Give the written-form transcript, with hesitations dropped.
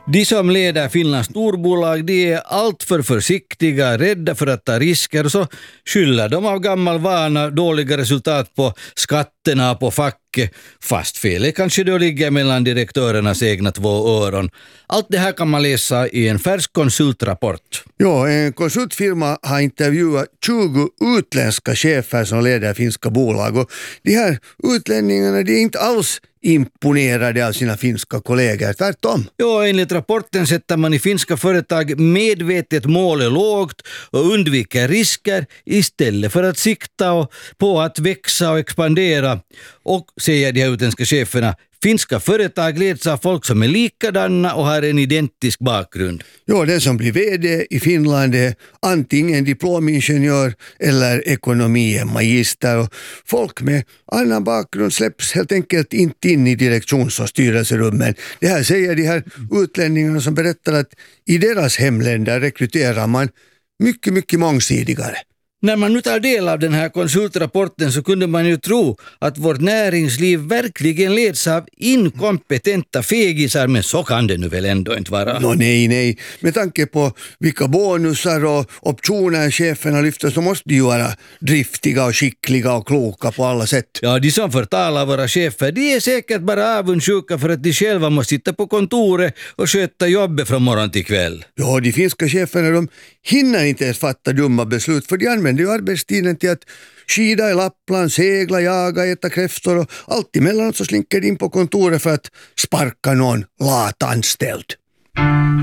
De som leder Finlands storbolag, de är alltför försiktiga, rädda för att ta risker, och så skyller de av gammal vana dåliga resultat på skatterna och på facket, fast felet kanske då ligger mellan direktörernas egna två öron. Allt det här kan man läsa i en färsk konsultrapport. Ja, en konsultfirma har intervjuat 20 utländska chefer som leder finska bolag, och de här utlänningarna, de är inte alls imponerade av sina finska kollegor, tvärtom. Ja, enligt rapporten sätter man i finska företag medvetet målet lågt och undviker risker istället för att sikta på att växa och expandera. Och, säger de här utländska cheferna, finska företag leds av folk som är likadana och har en identisk bakgrund. Ja, den som blir vd i Finland är antingen diplomingenjör eller ekonomimagister, och folk med annan bakgrund släpps helt enkelt inte in i direktions- och styrelserummen. Det här säger de här utlänningarna som berättar att i deras hemländer rekryterar man mycket mångsidigare. När man nu tar del av den här konsultrapporten så kunde man ju tro att vårt näringsliv verkligen leds av inkompetenta fegisar, men så kan det nu väl ändå inte vara. Nej. Med tanke på vilka bonusar och optioner cheferna lyfter så måste de ju vara driftiga och skickliga och kloka på alla sätt. Ja, de som förtalar våra chefer, de är säkert bara avundsjuka för att de själva måste sitta på kontoret och sköta jobbet från morgon till kväll. Ja, de finska cheferna, de hinner inte ens fatta dumma beslut, för de använder ju arbetstiden till att skida i Lappland, segla, jaga, äta kräftor, och allt emellanåt så slinker de in på kontoret för att sparka någon lat anställd.